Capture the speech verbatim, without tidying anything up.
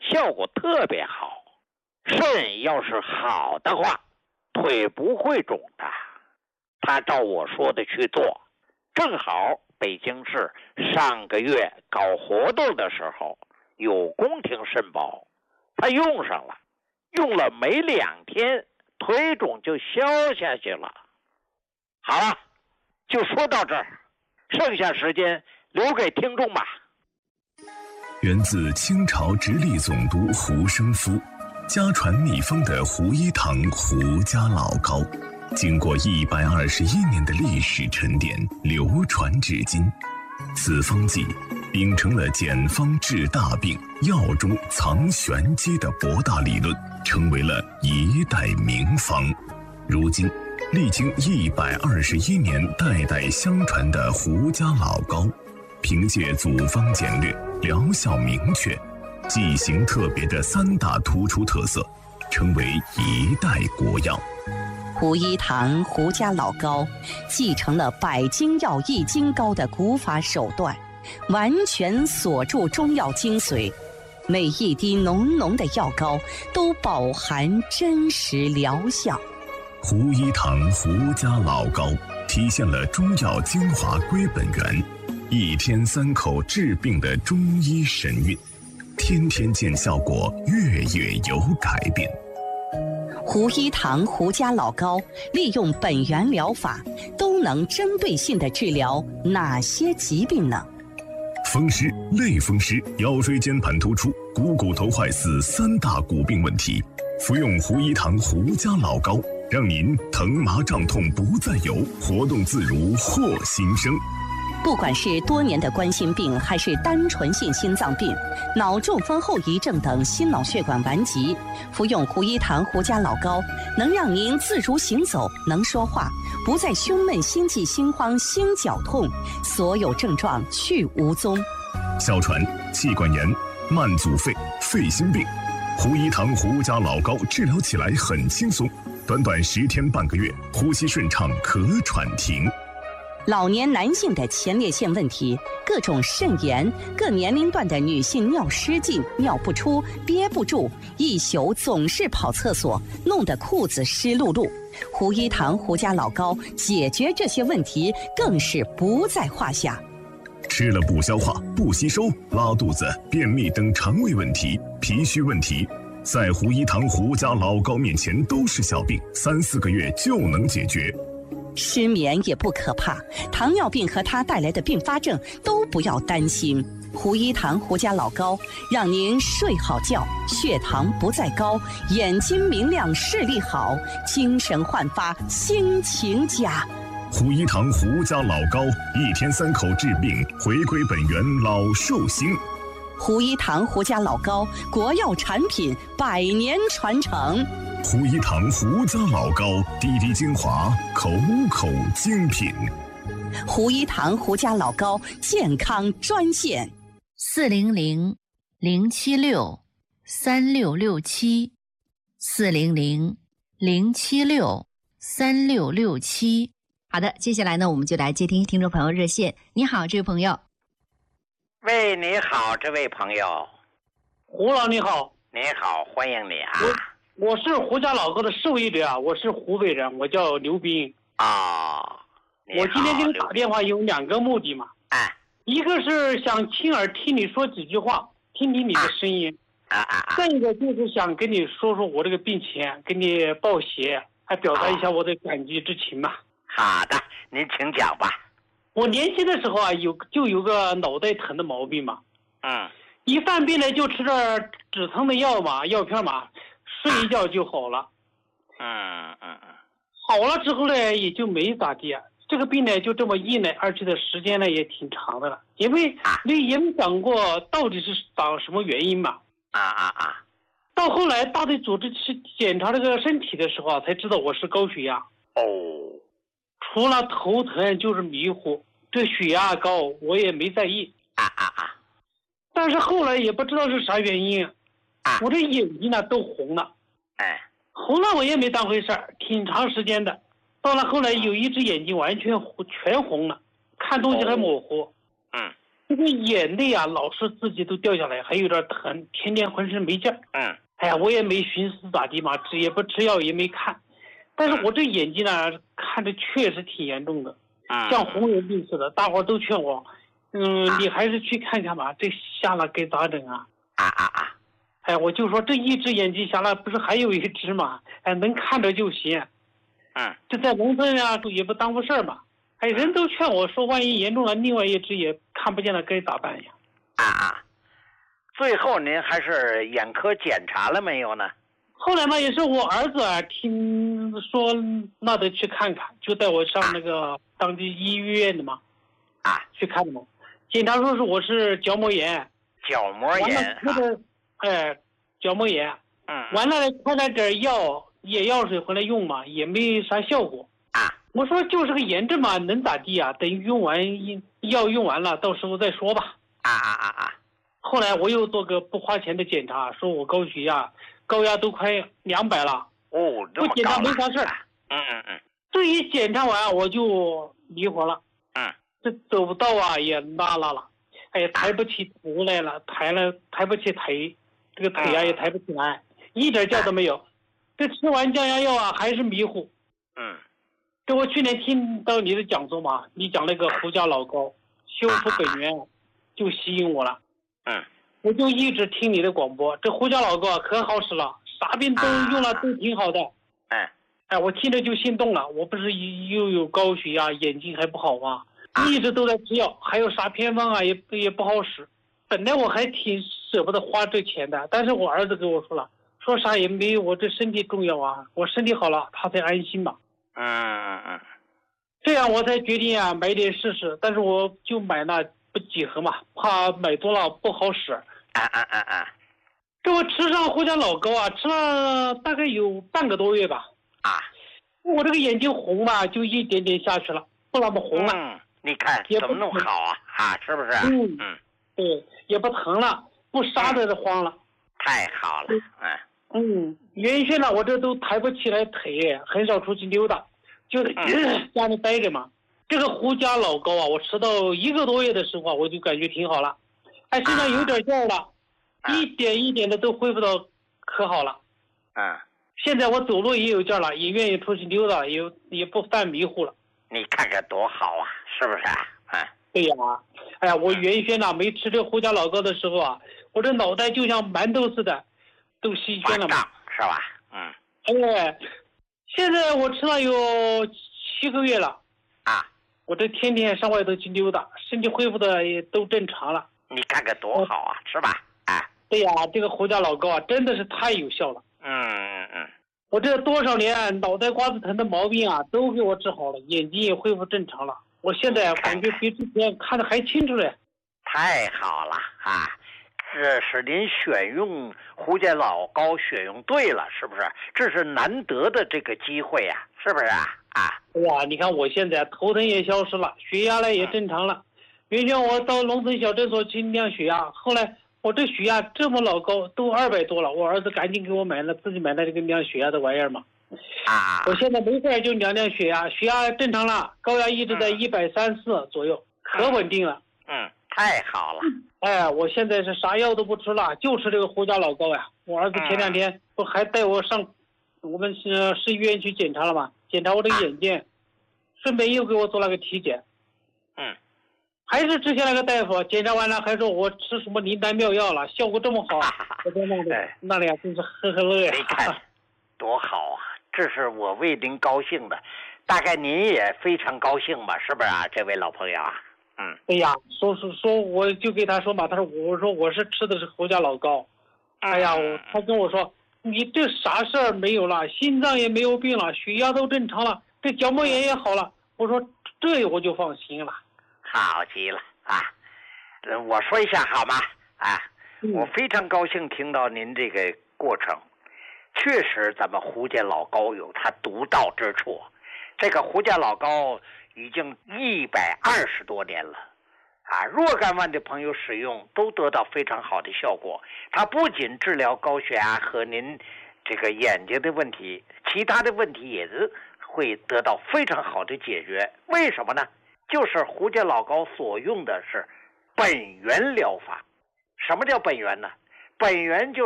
效果特别好。肾要是好的话，腿不会肿的。他照我说的去做，正好北京市上个月搞活动的时候有宫廷肾宝，他用上了，用了没两天，腿肿就消下去了。好了，就说到这儿，剩下时间留给听众吧。 源自清朝直隶总督胡生夫，家传秘方的胡一堂胡家老膏，经过一百二十一年的历史沉淀，流传至今。此方剂秉承了简方治大病、药中藏玄机的博大理论，成为了一代名方。如今历经一百二十一年代代相传的胡家老膏，凭借组方简略、疗效明确、剂型特别的三大突出特色，成为一代国药。 胡一堂胡家老膏继承了百金药益金膏的古法手段，完全锁住中药精髓，每一滴浓浓的药膏都饱含真实疗效。 胡一堂胡家老膏体现了中药精华归本源，一天三口治病的中医神韵，天天见效果，月月有改变。 胡一堂胡家老膏利用本源疗法，都能针对性地治疗哪些疾病呢？ 风湿、类风湿、腰椎间盘突出、股骨头坏死三大骨病问题，服用胡一堂胡家老膏，让您疼麻胀痛不再有，活动自如获新生。 不管是多年的冠心病，还是单纯性心脏病、脑中风后遗症等心脑血管顽疾，服用胡一堂胡家老膏，能让您自如行走，能说话，不再胸闷、心悸、心慌、心绞痛，所有症状去无踪。 哮喘、气管炎、慢阻肺、肺心病，胡一堂胡家老膏治疗起来很轻松，短短十天半个月，呼吸顺畅，咳喘停。 老年男性的前列腺问题，各种肾炎，各年龄段的女性尿失禁、尿不出、憋不住，一宿总是跑厕所，弄得裤子湿漉漉。胡一堂胡家老膏解决这些问题更是不在话下。 吃了不消化、不吸收、拉肚子、便秘等肠胃问题、脾虚问题，在胡一堂胡家老膏面前都是小病，三四个月就能解决。 失眠也不可怕，糖尿病和它带来的并发症都不要担心。胡一堂胡家老膏让您睡好觉，血糖不再高，眼睛明亮，视力好，精神焕发，心情佳。 胡一堂胡家老膏，一天三口治病，回归本源，老寿星。 胡一堂胡家老膏，国药产品，百年传承。 胡一堂胡家老膏，滴滴精华，口口精品。 胡一堂胡家老膏健康专线： 四零零零七六三六六七，四零零零七六三六六七。好的，接下来呢，我们就来接听听众朋友热线。你好，这位朋友。 喂，你好，这位朋友。 胡老你好。 你好，欢迎你啊。 我是胡家老膏的受益者啊，我是湖北人，我叫刘斌啊。 我今天给你打电话有两个目的嘛， 哎， 一个是想亲耳听你说几句话，听听你的声音， 啊啊啊！ 再一个就是想跟你说说我这个病情，跟你报喜，还表达一下我的感激之情嘛。 好的，您请讲吧。 我年轻的时候啊，有就有个脑袋疼的毛病嘛， 嗯， 一犯病呢就吃点止疼的药嘛，药片嘛。睡一觉就好了， 嗯嗯嗯， 好了之后呢，也就没咋地，这个病呢就这么一来二去的时间呢也挺长的了，因为你也没想过到底是长什么原因嘛， 啊啊啊， 到后来大队组织去检查这个身体的时候啊，才知道我是高血压。 哦， 除了头疼就是迷糊，对血压高我也没在意， 啊啊啊， 但是后来也不知道是啥原因。我这眼睛呢都红了， 哎， 红了我也没当回事儿，挺长时间的。到了后来有一只眼睛完全红，全红了，看东西还模糊。 嗯， 这个眼泪啊，老是自己都掉下来，还有点疼，天天浑身没劲儿。 嗯， 哎呀，我也没寻思咋地嘛，吃也不吃药，也没看。但是我这眼睛呢，看着确实挺严重的， 嗯， 像红眼病似的。大伙都劝我，嗯，你还是去看看吧，这瞎了该咋整啊？ 啊啊啊！ 哎，我就说这一只眼睛瞎了，不是还有一只吗？哎，能看着就行。 嗯， 这在农村啊，也不耽误事儿嘛。哎，人都劝我说，万一严重了，另外一只也看不见了，该咋办呀？ 啊啊！最后您还是眼科检查了没有呢？ 后来嘛，也是我儿子啊，听说那得去看看，就带我上那个当地医院的嘛， 啊， 去看的嘛。检查说是我是角膜炎， 角膜完了炎开点，哎，角膜炎， 嗯， 完了开了点药，眼药水回来用嘛，也没啥效果。 啊， 我说就是个炎症嘛，能咋地啊？等用完药用完了，到时候再说吧。 啊啊啊啊！ 后来我又做个不花钱的检查，说我高血压，高压都快两百了。 哦，这么我检查高了。 没啥事儿。 嗯嗯嗯。 这一检查完我就迷糊了。 嗯。 这走不到啊，也拉拉了，哎呀，抬不起头来了，抬了抬不起腿，这个腿啊也抬不起来，一点劲都没有。这吃完降压药啊，还是迷糊。 嗯。 这我去年听到你的讲座嘛，你讲那个胡家老膏修复本源，就吸引我了。 嗯。 我就一直听你的广播，这胡家老膏啊可好使了，啥病都用了都挺好的。 嗯。 哎，我听着就心动了。我不是又有高血压，眼睛还不好吗？一直都在吃药，还有啥偏方啊，也也不好使。本来我还挺舍不得花这钱的，但是我儿子跟我说了，说啥也没有我这身体重要啊，我身体好了，他才安心嘛。 嗯嗯嗯。 这样我才决定啊，买点试试。但是我就买那不几盒嘛，怕买多了不好使。 啊啊啊啊！ 这我吃上胡家老膏啊，吃了大概有半个多月吧。 啊。 我这个眼睛红嘛，就一点点下去了，不那么红了。 嗯，你看怎么弄好啊？啊，是不是？ 嗯嗯。 对，也不疼了，不杀的慌了。 太好了，嗯。 嗯，原先呢，我这都抬不起来腿，很少出去溜达，就在家里待着嘛。这个胡家老膏啊，我吃到一个多月的时候啊，我就感觉挺好了，哎，身上有点劲儿了，一点一点的都恢复到可好了。 嗯。 现在我走路也有劲儿了，也愿意出去溜达，也也不犯迷糊了。 你看看多好啊，是不是啊？嗯。 对呀，哎呀，我原先呢没吃这胡家老膏的时候啊，我这脑袋就像馒头似的，都稀宣了嘛， 是吧？嗯。 哎，现在我吃了有七个月了啊， 我这天天上外头去溜达，身体恢复的也都正常了。 你看看多好啊，是吧？哎。 对呀，这个胡家老膏啊，真的是太有效了。 嗯嗯嗯。 我这多少年脑袋瓜子疼的毛病啊，都给我治好了，眼睛也恢复正常了。我现在感觉比之前看得还清楚嘞。 太好了啊！这是您选用胡家老膏选用对了，是不是？这是难得的这个机会呀、啊，是不是啊？啊！ 哎呀，你看我现在头疼也消失了，血压呢也正常了。原先我到农村小诊所去量血压，后来我这血压这么老高，都二百多了。我儿子赶紧给我买了，自己买了这个量血压的玩意儿嘛。 啊！ 我现在没事就量量血压，血压正常了，高压一直在一百三四左右，可稳定了。 嗯，太好了。 哎，我现在是啥药都不吃了，就吃这个胡家老膏呀。我儿子前两天不还带我上我们市市医院去检查了吗？检查我这个眼睛，顺便又给我做了个体检。 嗯。 还是之前那个大夫检查完了，还说我吃什么灵丹妙药了，效果这么好，我在那里那里啊，真是呵呵乐呀！ 你看，多好啊！这是我为您高兴的，大概您也非常高兴吧？是不是啊，这位老朋友啊？嗯。 哎呀，说说说，我就给他说嘛，他说我说我是吃的是胡家老膏，哎呀，我他跟我说你这啥事儿没有了，心脏也没有病了，血压都正常了，这角膜炎也好了，我说这我就放心了。 好极了啊！我说一下好吗？啊， 嗯、 我非常高兴听到您这个过程。确实，咱们胡家老膏有它独到之处。这个胡家老膏已经一百二十多年了，啊，若干万的朋友使用都得到非常好的效果。它不仅治疗高血压和您这个眼睛的问题，其他的问题也是会得到非常好的解决。为什么呢？就是胡家老膏所用的是本源疗法。什么叫本源呢？本源就是